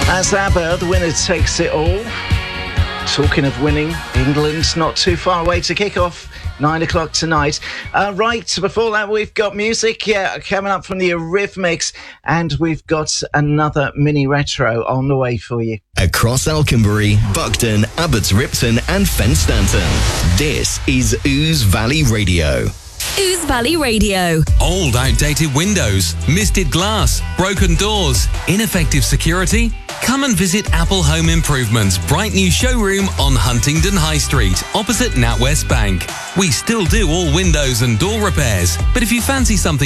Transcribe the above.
As ABBA, the winner takes it all. Talking of winning, England's not too far away to kick off. 9 o'clock tonight. Right, before that, we've got music, coming up from the Eurythmics, and we've got another mini retro on the way for you. Across Alconbury, Buckton, Abbots Ripton and Fenstanton. This is Ouse Valley Radio. Ouse Valley Radio. Old, outdated windows, misted glass, broken doors, ineffective security? Come and visit Apple Home Improvements' bright new showroom on Huntingdon High Street, opposite NatWest Bank. We still do all windows and door repairs, but if you fancy something